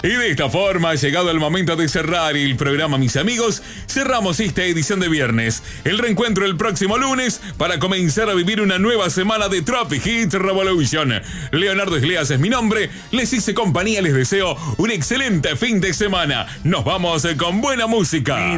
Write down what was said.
Y de esta forma ha llegado el momento de cerrar el programa, mis amigos. Cerramos esta edición de viernes. El reencuentro el próximo lunes para comenzar a vivir una nueva semana de Tropic Hits Revolution. Leonardo Isleas es mi nombre. Les hice compañía, les deseo un excelente fin de semana. Nos vamos con buena música.